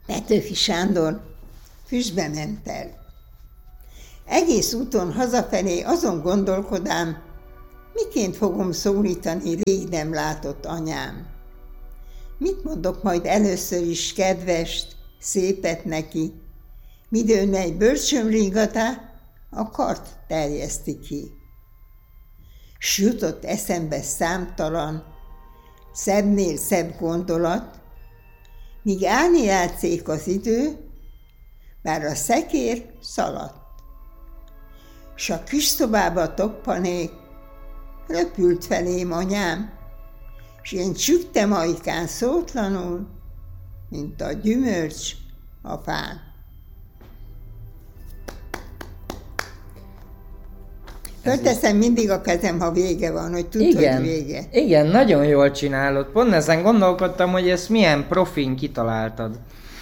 Petőfi Sándor füstbe ment el. Egész úton hazafelé azon gondolkodám, miként fogom szólítani rég nem látott anyám. Mit mondok majd először is kedvest, szépet neki, midőn egy bölcsömringatá, a kart terjeszti ki. S jutott eszembe számtalan, szebbnél szebb gondolat, míg állni játszék az idő, bár a szekér szaladt. S a küsszobába toppanék, röpült felém anyám, s én csügtem ajkán szótlanul, mint a gyümölcs a fán. Fölteszem mindig a kezem, ha vége van, hogy tudd, hogy vége. Igen, nagyon jól csinálod. Pont ezen gondolkodtam, hogy ezt milyen profin kitaláltad.